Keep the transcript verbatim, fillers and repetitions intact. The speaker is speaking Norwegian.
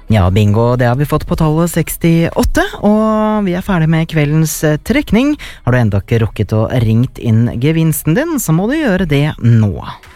Ja, bingo, det har vi fått på tallet sekstiåtte, og vi er ferdig med kveldens trekning. Har du enda ikke rukket å ringt inn gevinsten din, så må du gjøre det nå.